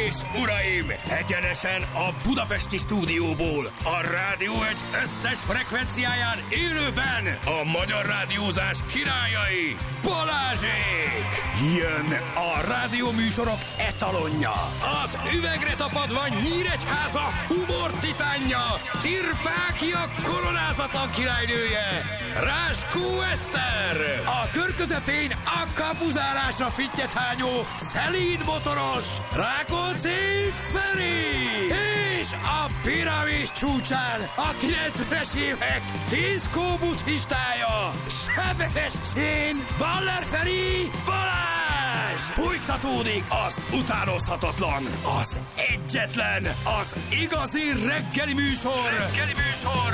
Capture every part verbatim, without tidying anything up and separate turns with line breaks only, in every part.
és uraim, egyenesen a budapesti stúdióból, a Rádió egy összes frekvenciáján élőben a magyar rádiózás királyai, Balázsék! Jön a rádióműsorok etalonja, az üvegre tapadva Nyíregyháza humor titánja, Tirpákia koronázatlan királynője, Ráskó Eszter, a kör közepén a kapuzárásra fittyethányó szelíd motoros Rákóczi Feri, és a piramis csúcsán a kilencvenes évek diszkó buddhistája, Sebestyén Baller Feri Balázs! Folytatódik az utánozhatatlan, az egyetlen, az igazi reggeli műsor, reggeli műsor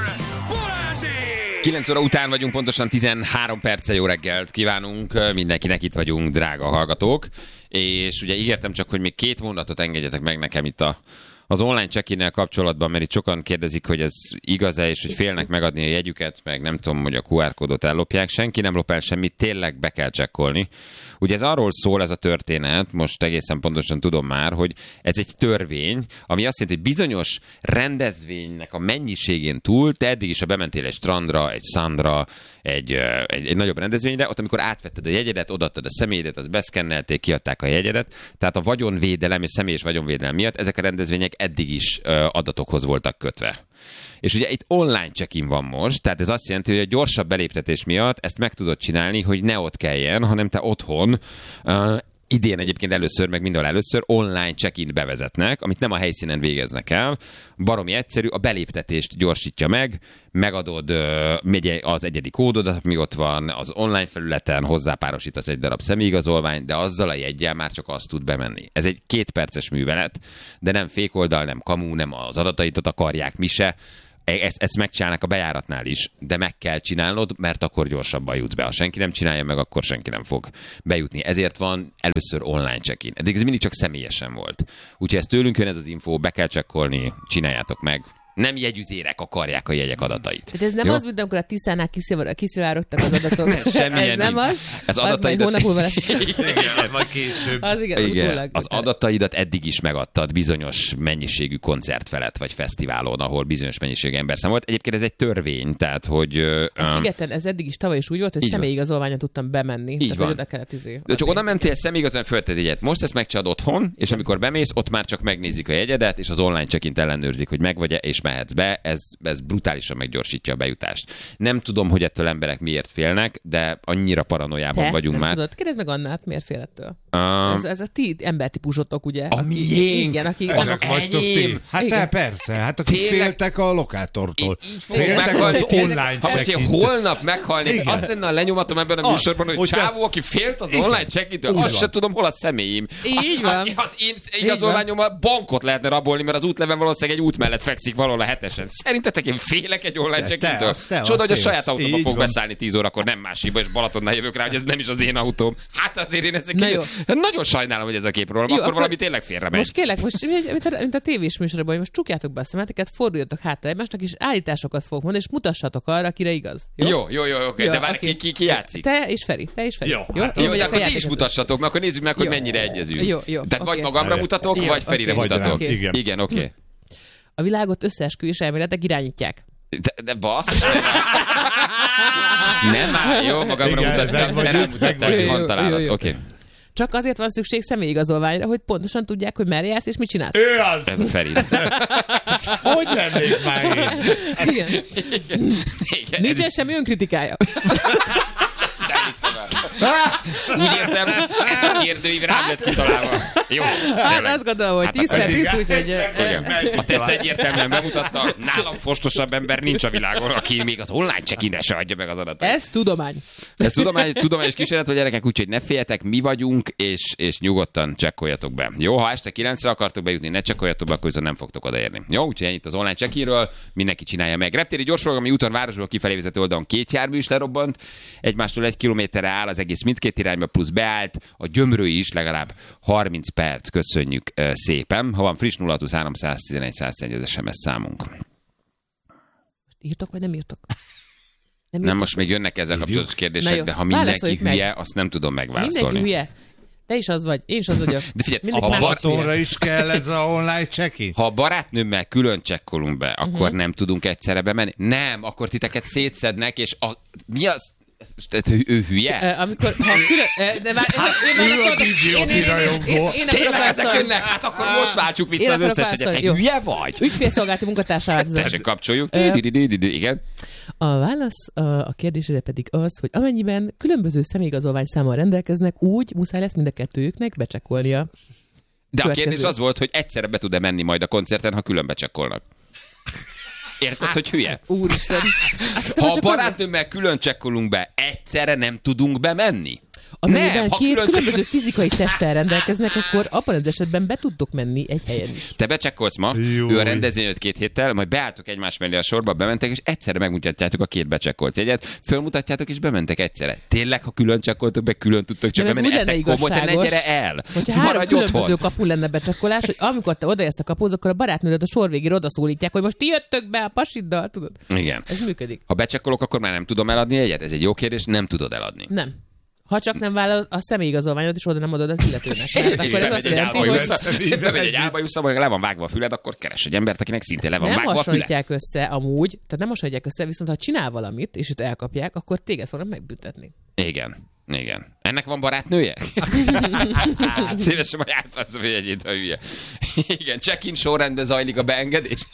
Balázsék!
kilenc óra után vagyunk, pontosan tizenhárom perce. Jó reggelt kívánunk mindenkinek, itt vagyunk, drága hallgatók. És ugye ígértem csak, hogy még két mondatot engedjetek meg nekem itt a, az online check-innel kapcsolatban, mert itt sokan kérdezik, hogy ez igaz-e, és hogy félnek megadni a jegyüket, meg nem tudom, hogy a kú ár kódot ellopják. Senki nem lop el semmit, tényleg be kell csekkolni. Ugye ez arról szól, ez a történet, most egészen pontosan tudom már, hogy ez egy törvény, ami azt jelenti, hogy bizonyos rendezvénynek a mennyiségén túl, te eddig is, ha bementél egy strandra, egy szandra, egy, egy, egy nagyobb rendezvényre, ott amikor átvetted a jegyedet, odaadtad a személyedet, azt beszkennelték, kiadták a jegyedet, tehát a vagyonvédelem és személyes vagyonvédelem miatt ezek a rendezvények eddig is adatokhoz voltak kötve. És ugye itt online check-in van most, tehát ez azt jelenti, hogy a gyorsabb beléptetés miatt ezt meg tudod csinálni, hogy ne ott kelljen, hanem te otthon, uh, idén egyébként először, meg mindenhol először online check-in bevezetnek, amit nem a helyszínen végeznek el. Baromi egyszerű, a beléptetést gyorsítja meg, megadod uh, az egyedi kódodat, ami ott van az online felületen, hozzápárosítasz egy darab személyigazolványt, de azzal a jeggyel már csak azt tud bemenni. Ez egy kétperces művelet, de nem fékoldal, nem kamu, nem az adataidat akarják, mi se. Ezt, ezt megcsinálnak a bejáratnál is, de meg kell csinálnod, mert akkor gyorsabban jutsz be. Ha senki nem csinálja meg, akkor senki nem fog bejutni. Ezért van először online check-in. Eddig ez mindig csak személyesen volt. Úgyhogy ez tőlünk jön ez az info, be kell csekkolni, csináljátok meg. Nem jegyüzérek akarják a jegyek adatait.
Tehát ez nem jó? Az, mint amikor a Tiszánál kiszivárogtak az adatok.
Semmilyen
ez nem az?
Az,
az majd hónap múlva lesz.
Igen, az majd később.
Az igen,
igen.
Utólag.
Az adataidat eddig is megadtad bizonyos mennyiségű koncert felett, vagy fesztiválon, ahol bizonyos mennyiségű ember szám volt. Egyébként ez egy törvény, tehát hogy...
A Szigeten ez eddig is tavaly is úgy volt, hogy személyigazolványon tudtam bemenni.
Így
tehát,
van.
hogy oda kellett izé.
De csak oda mentél személyigazolvány, fölted jegyet. Most ezt megcsinálod otthon, és amikor bemész, ott már csak megnézik a jegyedet, és az online check-int ellenőrzik, hogy megvagy-e, és mehetsz be. Ez ez brutálisan meggyorsítja a bejutást. Nem tudom, hogy ettől emberek miért félnek, de annyira paranoiában
Te?
vagyunk
nem
már.
Tudod, kérdezd meg Annát, miért fél ettől?
Um,
ez, ez a ti embertípusotok, ugye?
A miénk.
Igen, akik...
Azok enyém.
Hát
igen.
persze, hát akik
Tényleg?
Féltek a lokátortól.
Így fogok
Féltek
meghalni.
az online
Ha most én
check-intől.
holnap meghalnék,
Igen.
az lenne a lenyomatom ebben a
Az,
műsorban, hogy
hogy te-
csávó, aki félt az
Igen.
online check-intől,
Úgy
azt
van.
se tudom, hol a személyim.
Így
A-
van.
a- Az én igazolványommal bankot lehetne rabolni, mert az útleven valószínűleg egy út mellett fekszik valahol a hetesen. Szerintetek én félek egy online
Te-
check-intől?
te azt- te
Csoda, hogy a
azt
saját
félsz.
autóba
Így
fog
van.
beszállni tíz órakor, nem másikba, és Balatonnál jövök rá, hogy ez nem is az én autóm. Hát azért én ezt
Na
kicsit,
jó.
nagyon sajnálom, hogy ez a kép rólam,
Jó,
akkor
akkor-
valami tényleg félre megy.
Most kérlek, most mint a, mint a tévés műsorban, hogy most csukjátok be a szemeteket, forduljatok hátra egymásnak, és állításokat fogok mondani, és mutassatok arra, akire igaz. Jó,
Jó, jó, jó, oké,
Jó,
de várj,
oké.
ki, ki, ki játszik?
Te és Feri. Te és Feri.
Jó,
jó?
hát
Jó,
vagy
de akkor ti is
játékozó.
mutassatok, mert akkor nézzük meg, hogy
Jó.
mennyire egyezünk.
Jó, jó,
Tehát vagy
oké.
magamra mutatok,
Jó,
vagy Ferire
oké.
Vagy
mutatok.
rám, igen.
Igen, oké.
A világot összeesküvés elméletek irányítják.
De, de basszus. Nem már, jó, magamra
Igen,
mutattam,
meg
de
vagy-
nem mutattam,
meg
hogy
vagy-
van
jó,
találat.
jó, jó.
Oké.
Csak azért van szükség személyigazolványra, hogy pontosan tudják, hogy merre jársz és mit csinálsz.
Ő az!
Ez a Feri.
Hogy lennék már én?
Igen.
Igen,
Nincsen semmi önkritikálja.
Úgy értem, ez a kérdőív rám lett kitalálva. Jó,
Hát
tényleg.
azt gondolom, hogy
Hát
tíz
akkor
per tíz,
igen.
úgyhogy...
Igen. A teszt egyértelműen bemutatta, nálam fostosabb ember nincs a világon, aki még az online check-inre se adja meg az adatot.
Ez tudomány.
Ez tudomány, tudományos kísérlet, hogy gyerekek, úgyhogy ne féljetek, mi vagyunk, és, és nyugodtan csekkoljatok be. Jó, ha este kilencre akartok bejutni, ne csekkoljatok be, akkor viszont nem fogtok odaérni. Jó, úgyhogy ennyit az online check-inről, mindenki csinálja meg. Reptéri gyorsforgalmi úton városból kifelé vezető oldalon két jármű is lerobbant, egymástól egy kilométerre áll az egész mindkét irányba, plusz beállt, a Gyömrői is legalább harminc perc, köszönjük uh, szépen. Ha van friss nulla hat huszonhárom száztizenegy száztizenegy az es em es számunk.
Írtok, vagy nem írtok?
Nem, most még jönnek ezzel kapcsolatos kérdések,
jó.
de ha mindenki
Válaszoljuk
hülye,
meg.
azt nem tudom megválaszolni.
Mindenki hülye. Te is az vagy, én is az vagyok.
De figyelj,
Mindig
a
más
bar-
fél.
Batonra is kell ez a online check-in?
Ha a barátnőmmel külön csekkolunk be, akkor uh-huh. nem tudunk egyszerre bemenni? Nem, akkor titeket szétszednek, és a... mi az? Tehát ő, ő hülye?
Uh, amikor, ha külön... Uh, de már, én, én,
Ő a dé jé Oki rajongó.
Tényleg ezek jönnek? Hát akkor most váltsuk vissza
Én
az
akarok
összeset. Te
válaszolni.
hülye vagy?
Ügyfélszolgálati munkatársá változott.
Tessék, kapcsoljuk.
Ö,
Igen.
A válasz a, a kérdésére pedig az, hogy amennyiben különböző személyigazolvány számmal rendelkeznek, úgy muszáj lesz mind a kettőjüknek becsekkolnia.
De a
Következő.
kérdés az volt, hogy egyszerre be tud-e menni majd a koncerten, ha külön becsekkolnak. Érted, hogy hülye?
Úristen. Azt
Ha a
csak
barátnőmmel külön csekkolunk be, egyszerre nem tudunk bemenni?
amennyiben
Nem, ha
két
külön-
különböző fizikai testtel rendelkeznek, akkor abban az esetben be tudtok menni egy helyen is.
Te becsekkolsz ma,
Jó.
ő a rendezvény előtt két héttel, majd beálltok egymás mellé a sorba, bementek, és egyszerre megmutatjátok a két becsekkolt jegyet, fölmutatjátok, és bementek egyszerre. Tényleg, ha külön csekkoltok be, külön tudtok csak
Nem, ez
bemenni,
úgy lenne
ettek komoly, te ne
igazságos,
gyere el.
hogyha három
Maradj
különböző
otthon.
kapu lenne becsekkolás, hogy amikor te odaérsz a kapuhoz, akkor a barátnődet a sor végére odaszólítják, hogy most ti jöttök be a pasiddal, tudod?
Igen.
Ez működik.
Ha becsekkolok, akkor már nem tudom eladni egyet? Ez egy jó kérdés, nem tudod eladni.
Nem. Ha csak nem vállal a személyigazolványod, és oda nem adod az illetőnek. Mert akkor ez azt jelenti, hogy
bemegy egy álbajussza, vagy le van vágva a füled, akkor keres egy embert, akinek szintén le van
nem
vágva a füle.
hasonlítják össze amúgy, tehát nem hasonlítják össze, viszont ha csinál valamit, és őt elkapják, akkor téged fognak megbüntetni.
Igen. Igen. Ennek van barátnője? Szívesen majd átveszem egy egyét, ha hülye. Igen, check-in sorrendben zajlik a beengedés.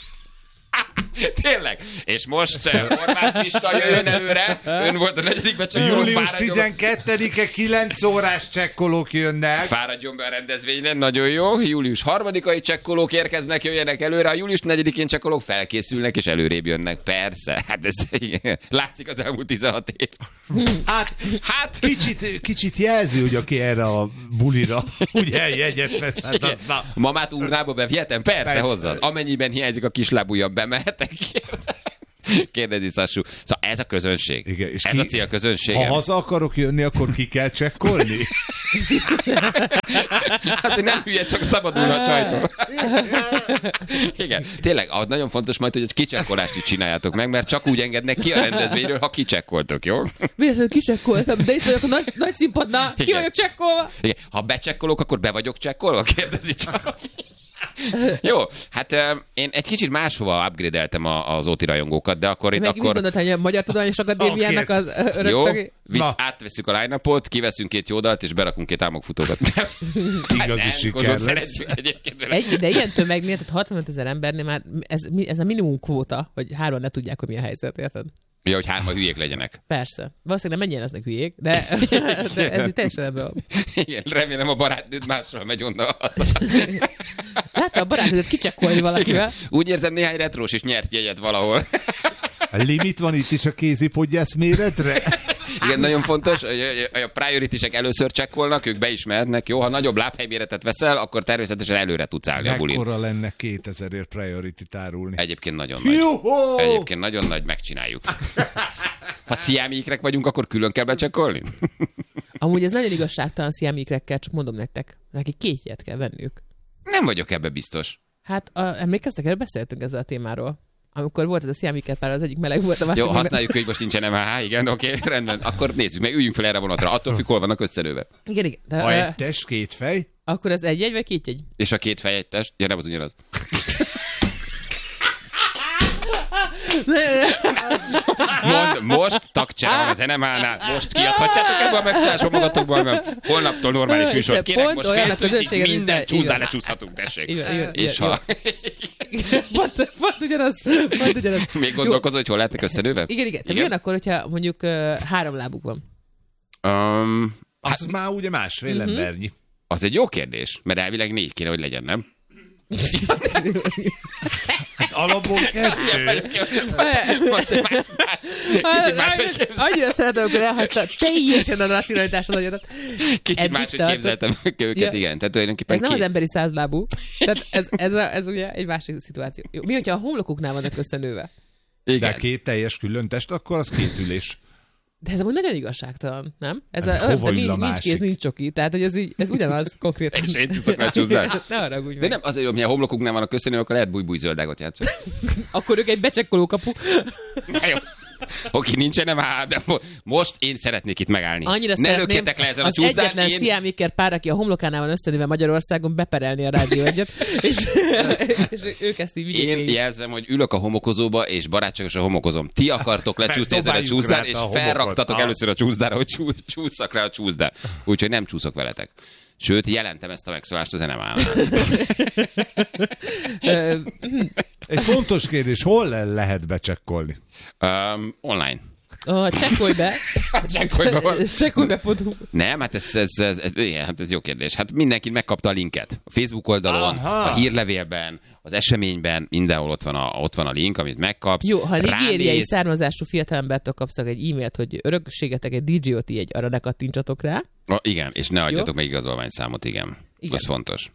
Tényleg. És most eh, Horváth Pista jöjjön előre. Ön volt a negyedikben, csak jól
Július
fáradjon.
tizenkettedike kilenc órás csekkolók jönnek.
Fáradjon be a rendezvényre, nagyon jó. Július harmadikai csekkolók érkeznek, jöjjenek előre. A július negyedikén csekkolók felkészülnek, és előrébb jönnek. Persze. Hát ez igen. Látszik az elmúlt tizenhat év.
Hát,
Hát,
kicsit, kicsit jelzi, hogy aki erre a bulira ugye jegyet vesz, hát az na.
mamát urnába bevihetem? Persze,
Persze.
hozzad. Amennyiben hiányzik a kislábúja, bemehetek. Kérdezi Sassú. Szóval ez a közönség.
Igen, és
ez
ki-
a cél közönség.
Ha haza akarok jönni, akkor ki kell csekkolni?
Az, hogy nem hülye, csak szabadul a csajtól. Igen, tényleg, az nagyon fontos majd, hogy a kicsekkolást is csináljátok meg, mert csak úgy engednek ki a rendezvényről, ha kicsekkoltok, jó?
Véletlenül kicsekkoltam, de itt vagyok a nagy, nagy színpadnál, ki
Igen.
vagyok csekkolva.
Igen. Ha becsekkolok, akkor be vagyok csekkolva? Kérdezi csak. Jó, hát uh, én egy kicsit máshova upgrade-eltem a- az Óti rajongókat, de akkor itt
Meg mit
akkor...
gondoltad, hogy a Magyar Tudományos Akadémiának
Oké,
az örök
Jó,
tagja?
visz,
Na.
átveszünk a line-upot, kiveszünk két jó dalt, és berakunk két álmokfutókat.
Igazi
Nem,
siker
Kozsót
lesz.
szeretjük egyébként vele.
Egy, de ilyen tömegnél, tehát hatvanöt ezer embernél már ez, mi- ez a minimum kvóta, hogy hárman ne tudják, hogy mi a helyzet, érted?
Ja, hogy hárma hülyék legyenek.
Persze. Valószínűleg nem mennyien lesznek hülyék, de, de ez itt teljesen ebben van.
Igen, remélem a barátnőd másra megy onnan haza.
Látta a barátnőt kicsekkolni valakivel?
Úgy érzem, néhány retrós is nyert jegyet valahol.
A limit van itt is a kézipodgyász méretre?
Igen, nagyon fontos, hogy a priority-sek először csekkolnak, ők be is mehetnek. Jó, ha nagyobb lábhelyméretet veszel, akkor természetesen előre tudsz állni a bulin.
Mekkora lenne kétezerért priority-t árulni?
Egyébként nagyon nagy.
Juhó!
Egyébként nagyon nagy, megcsináljuk. Ha sziámikrek vagyunk, akkor külön kell becsekkolni?
Amúgy ez nagyon igazságtalan sziámikrekkel, csak mondom nektek. Nekik két ilyet kell venniük.
Nem vagyok ebbe biztos.
Hát a, emlékeztek, erről beszéltünk ezzel a témáról. Amikor volt ez a sziámiker pár, az egyik meleg volt, a másik
Jó,
meg-
használjuk, hogy most nincsen em há há, igen, oké, rendben. Akkor nézzük meg, üljünk fel erre a vonatra. Attól függ, hol vannak összelőve.
Igen, igen. De,
Ha
ö,
egy test, két fej?
akkor az egy jegy, vagy két jegy?
És a két fej egy test? Ja, nem az ugyanaz. Mond, most tagcsere van az en em há-nál. Most kiadhatjátok ebből a megszállásból magatokból, mert holnaptól normális műsort kérek.
Pont
Most
olyan
fél
a
tűzig
közönséged, mint
minden
te.
csúszál,
Igen.
lecsúszhatunk, tessék.
Igen, igen,
És
igen,
ha
Pont, pont ugyanaz. Pont ugyanaz.
még gondolkozol, hogy hol lehetnek összenőve?
Igen, igen. Te
Igen.
milyen akkor, hogyha mondjuk uh, három lábuk van?
Um,
Az már ugye másfél
Mhm.
embernyi.
az egy jó kérdés, mert elvileg négy kéne, hogy legyen, nem?
Hát alapból kettő.
Most egy más, más, kicsit máshogy képzeltem.
Annyira szeretem, amikor elhagyta teljesen a racionalitásod agyadat.
Kicsit
Eddig
máshogy
tartott.
képzeltem őket,
Ja.
igen. Tehát tulajdonképpen
Ez nem
két-
az emberi százlábú. Tehát ez, ez, a, ez ugye egy másik szituáció. Jó, mi, hogyha a homlokuknál vannak összenőve?
De
igen.
két teljes külön test, akkor az két ülés.
De ez amúgy nagyon igazságtalan, nem? Ez
Hát
a,
hova
de
ül
nincs,
a
nincs
másik?
kéz, nincs csoki. Tehát, hogy ez, így, ez ugyanaz konkrétan.
És én tudok lecsúszni.
Ne haragudj
De
meg.
nem azért, hogy a homlokuknál van a köszönő, akkor lehet búj-búj zöldágot játszani.
Akkor ők egy becsekkoló kapu.
Na jó. Oké, nincsen, nem áll, de most én szeretnék itt megállni.
Annyira
ne lökjetek le ezen a csúszdán.
Az egyetlen én... sziámiker pár, aki a homlokánál van összenőve Magyarországon, beperelni a rádió egyet, és, és ők ezt így vigyék.
Én végig. Jelzem, hogy ülök a homokozóba, és barátságosan homokozom. Ti akartok lecsúszni ezen a csúszdán, és felraktatok a... először a csúszdára, hogy csú, csúszak le a csúszdán. Úgyhogy nem csúszok veletek. Sőt, jelentem ezt a megszólást a zenemálnál.
Egy fontos kérdés, hol lehet becsekkolni?
Um, online.
Oh, csekkolj be.
Csekkolj be.
Csekkolj be.
Nem, hát ez, ez, ez, ez, igen, hát ez jó kérdés. Hát mindenki megkapta a linket. A Facebook oldalon, aha, a hírlevélben, az eseményben, mindenhol ott van a, ott van a link, amit megkapsz.
Jó, ha nigériai származású fiatalembertől kapsz egy e-mailt, hogy örökségetek egy dé jé o té egy, arra ne kattintsatok rá.
A, igen, és ne adjatok meg igazolványszámot, igen. igen. Az fontos.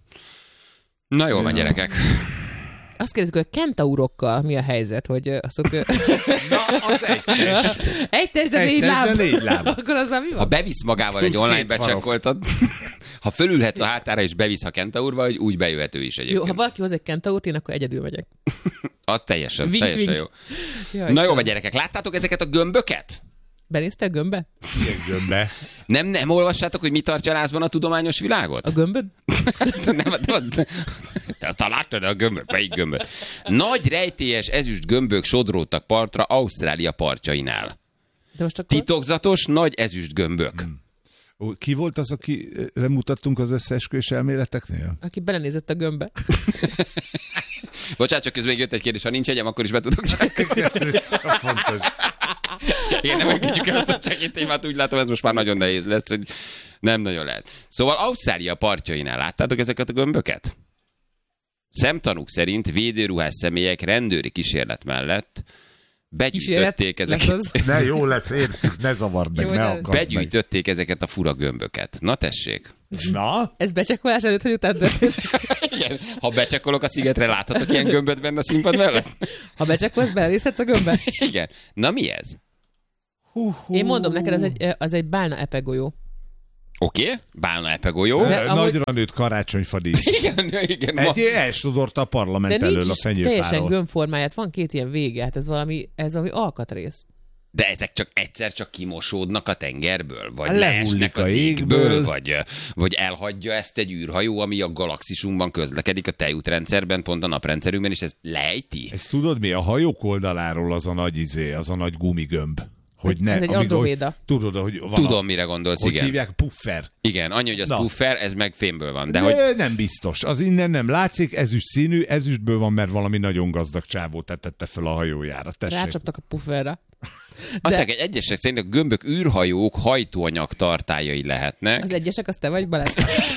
Na jól van, gyerekek.
Azt kérdezik, hogy a kentaurokkal mi a helyzet, hogy azok...
Na, az egy test.
Egy test, de négy láb.
négy láb.
Akkor az mi van?
Ha bevisz magával egy online becsekkoltad, ha fölülhetsz a hátára és bevisz a kentaurba, hogy úgy bejöhető is egyébként.
Jó, ha valaki hoz egy kentaurt, én akkor egyedül megyek.
Az teljesen,
Vink,
teljesen
vink.
jó.
Jaj,
Na jó, vagy gyerekek, láttátok ezeket a gömböket?
Benéztél gömbbe?
Ilyen gömbbe.
Nem, nem olvassátok, hogy mi tartja lázban a tudományos világot?
A gömböd?
nem, nem, nem. Aztán láttad a gömböt, melyik gömböt? Nagy rejtélyes ezüst gömbök sodródtak partra Ausztrália partjainál.
De most akkor...
Titokzatos nagy ezüst gömbök. Hmm.
Ki volt az, akire mutattunk az összeesküvés elméleteknél?
Aki belenézett a gömbbe.
Bocsánat, csak közben jött egy kérdés, ha nincs egyem, akkor is be tudok csak.
Fontos.
Én nem engedjük el azt a csekély témát, úgy látom, ez most már nagyon nehéz lesz, hogy nem nagyon lehet. Szóval Ausztrália partjainál láttátok ezeket a gömböket? Szemtanúk szerint védőruhás személyek rendőri kísérlet mellett begyűjtötték ezeket.
Ne, jó lesz, én, ne zavard meg,
jó,
ne
de...
akasd
Begyűjtötték ezeket a fura gömböket. Na tessék.
Na?
Ez becsekkolás előtt, hogy utána
Igen. Ha becsekkolok a szigetre, láthatok ilyen gömböt benne a színpad mellett?
Ha becsekkolsz, belenézhetsz a gömbbe?
Igen. Na mi ez?
Hú, hú.
Én mondom neked, az egy, az egy bálna epegolyó.
Oké, okay. Bálna epegolyó.
De amúgy-
Nagyra nőtt karácsonyfadísz.
Igen, igen. Ma...
Egy elsodorta a parlament
De
elől
nincs
a
is teljesen
fenyőfáról.
gömbformáját, van két ilyen vége, hát ez valami, ez valami alkatrész.
De ezek csak egyszer csak kimosódnak a tengerből? Vagy
Lehullik
leesnek
a
az égből?
égből.
Vagy, vagy elhagyja ezt egy űrhajó, ami a galaxisunkban közlekedik, a tejútrendszerben, pont a naprendszerünkben, és ez lejti?
Ezt tudod mi? A hajók oldaláról az a nagy izé, az a nagy gumigömb. Hogy ne,
Ez egy
amíg-
Androméda.
hogy- Tudod, hogy van
Tudom,
a,
mire gondolsz,
hogy
igen.
hívják puffer.
Igen, annyi, hogy az
Na.
puffer, ez meg fémből van. De,
De,
hogy
de hogy... nem biztos. Az innen nem látszik, ezüst színű, ezüstből van, mert valami nagyon gazdag csávó tette fel a hajójára. Tessék.
Rácsaptak a pufferre.
azt mondják, egy egyesek szerint a gömbök űrhajók hajtóanyag tartályai lehetnek.
Az egyesek, az te vagy, Balázs?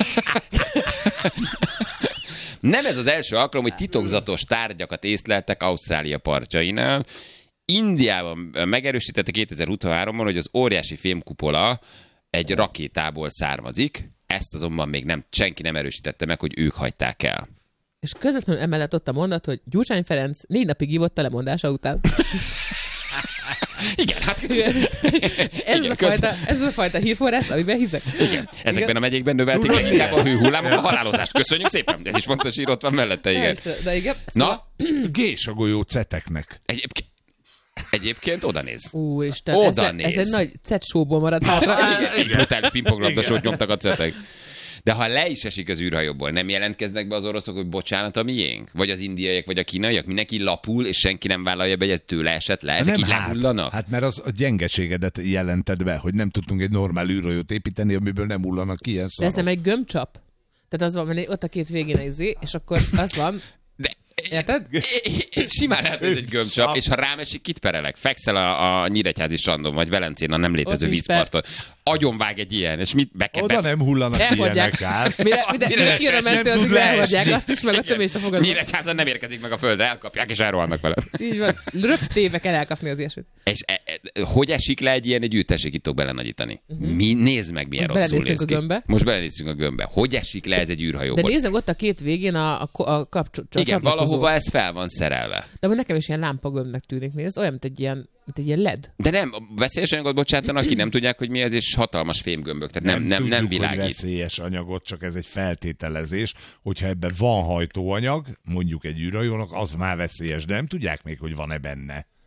Nem ez az első alkalom, hogy titokzatos tárgyakat észleltek Ausztrália partjainál. Indiában megerősítette kétezer-huszonháromban, hogy az óriási fémkupola egy rakétából származik. Ezt azonban még nem, senki nem erősítette meg, hogy ők hagyták el.
És közvetlenül emellett ott a mondat, hogy Gyurcsány Ferenc négy napig ívott a lemondása után.
Igen, hát
ez,
igen,
a fajta, ez a fajta hírforrás, amiben hiszek.
igen. Ezekben a megyékben növelték leginkább a hőhullámok a halálozást. Köszönjük szépen. Ez is fontos, ír ott van mellette, igen.
Persze, de igen. Szóval...
Na,
Gés a golyó ceteknek.
egyébként, egyébként oda néz.
Úristen,
Oda
ez,
néz.
ez egy nagy cet showból maradt hátra.
Igen, egy brutális pingponglabdasót nyomtak a cetek. De ha le is esik az űrhajóból, nem jelentkeznek be az oroszok, hogy bocsánat, a miénk? Vagy az indiaiak, vagy a kínaiak? Mindenki lapul, és senki nem vállalja be, hogy ez tőle esett le? Ezek
Nem,
így lehullanak?
hát mert az a gyengeségedet jelented be, hogy nem tudtunk egy normál űrhajót építeni, amiből nem hullanak ki ilyen
De
szarok.
ez nem egy gömbcsap? Tehát az van, mert ott a két végén egy zé, és akkor az van,
De
érted?
simán lehet, ez egy gömbcsap, és ha rám esik, kit perelek? Fekszel a, a Nyíregyházi strandon, vagy Velencén, a nem létező
Ott nincs
vízparton. Agyonvág egy ilyen, és mit be kell...
Oda nem hullanak
Elhagyják.
ilyenek át.
Mire, mire,
Mire
mire kijön a
leesni,
mentő,
nem
addig
tud leesni.
elhagyják azt is, meg a tömést a fogadban.
Nyíregyházan nem érkezik meg a földre, elkapják, és elrohannak vele.
Így van. Röptéve kell elkapni az ilyesmit.
És e, e, hogy esik le egy ilyen egy űrtessék, itt tudok belenagyítani? Uh-huh. Mi, nézd meg, milyen
Most
rosszul
belenéztünk
néz
a
ki.
gömbbe.
Most belenéztünk a gömbbe. Hogy esik le ez egy
De
űrhajóból?
nézzük ott a két végén a, a, a kapcsolat.
Igen, valahova ez fel van szerelve.
De amúgy nekem is ilyen lámpagömbnek tűnik, nézd, olyan, mint egy ilyen, mint egy ilyen led.
De nem, veszélyes anyagot bocsátanak ki, nem tudják, hogy mi ez, és hatalmas fémgömbök. Tehát nem, nem, nem, nem
tudjuk, hogy
világít.
veszélyes anyagot, csak ez egy feltételezés, hogyha ebben van hajtóanyag, mondjuk egy űrhajónak, az már veszélyes, de nem tudják még, hogy van-e benne.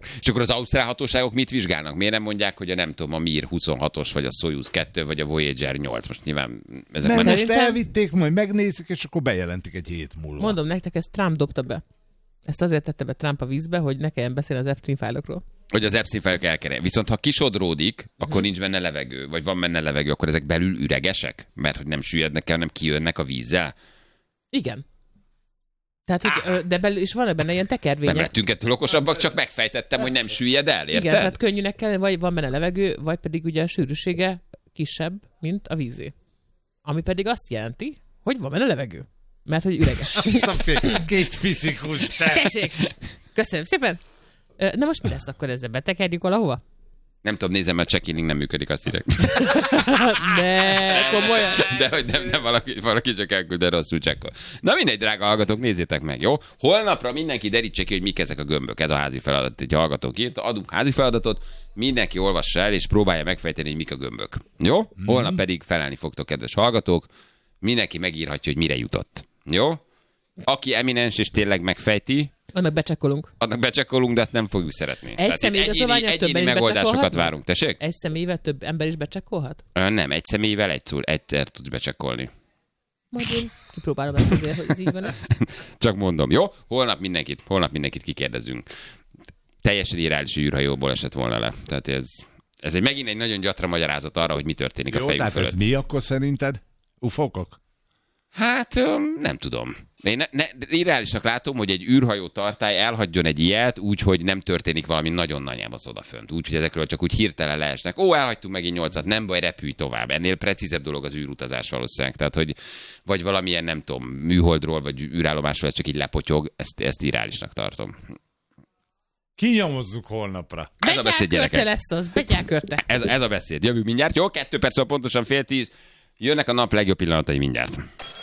És akkor az ausztrál hatóságok mit vizsgálnak? Miért nem mondják, hogy a nem tudom, a Mir huszonhatos, vagy a Soyuz kettő, vagy a Voyager nyolc? Most nyilván ezek
Mert
már...
most
Szerintem-
elvitték, majd megnézik, és akkor bejelentik egy hét múlva.
Mondom nektek, ezt Trump dobta be. Ezt azért tette be Trump a vízbe, hogy ne kelljen beszélni az Epstein fájlokról.
Hogy az Epstein fájlok elkerül. Viszont ha kisodródik, akkor nincs benne levegő, vagy van benne levegő, akkor ezek belül üregesek? Mert hogy nem süllyednek el, hanem kijönnek a vízzel?
Igen. Tehát, hogy, ö, de belül is van benne ilyen
Nem
tekervények.
lettünk ettől okosabbak, csak megfejtettem, hogy nem süllyed el, érted?
Igen, tehát könnyűnek kell, vagy van benne levegő, vagy pedig ugye a sűrűsége kisebb, mint a vízé. Ami pedig azt jelenti, hogy van benne levegő. Mert hogy üreges.
Két fizikus, te.
Tessék! Köszönöm szépen! Ö, Na most mi lesz akkor ezzel? Betekerjük valahova?
Nem tudom, nézem, mert check-in nem működik, azt írek.
De komolyan.
De hogy nem, nem valaki, valaki csak elküld, de rosszul csekkol. Na mindegy, drága hallgatók, nézzétek meg, jó? Holnapra mindenki derítse ki, hogy mik ezek a gömbök. Ez a házi feladat, egy hallgatók írta. Adunk házi feladatot, mindenki olvassa el, és próbálja megfejteni, hogy mik a gömbök. Jó? Holnap pedig felelni fogtok, kedves hallgatók. Mindenki megírhatja, hogy mire jutott. Jó? Aki eminens és tényleg megfejti,
Annak becsekkolunk.
annak becsekkolunk, de azt nem fogjuk szeretni. Tehát itt
személyigazolványát
egyéni,
többen
egyéni
is
megoldásokat
becsekkolhatnak?
várunk. Tessék?
Egy személyvel több ember is becsekkolhat?
Ö, Nem, egy személyvel egyszer, egyszer tudsz becsekkolni.
Majd én kipróbálom ezt azért, hogy ez így van.
Csak mondom, jó? Holnap mindenkit, holnap mindenkit kikérdezünk. Teljesen irreális űrhajóból esett volna le. Tehát ez, ez egy megint egy nagyon gyatra magyarázat arra, hogy mi történik a
Jó,
fejünk
tehát
fölött.
ez mi akkor szerinted? Ufokok?
Hát öm, nem tudom. Én ne, ne, irreálisnak látom, hogy egy űrhajó tartály elhagyjon egy ilyet, úgy, hogy nem történik valami nagyon nagyjából odafönt. Úgy, hogy ezekről csak úgy hirtelen leesnek. Ó, elhagytunk megint nyolcat, nem baj, repülj tovább. Ennél precízebb dolog az űrutazás valószínűleg. Tehát, hogy vagy valamilyen, nem tudom, műholdról, vagy űrállomásról ez csak így lepotyog, ezt, ezt irreálisnak tartom.
Kinyomozzuk holnapra.
Ez a beszéd,
Betyárkörte
gyerekek.
lesz az, betyárkörte.
Ez, ez a beszéd. Jövünk mindjárt. Jó, kettő perc, pontosan fél tíz. Jönnek a nap legjobb pillanatai mindjárt.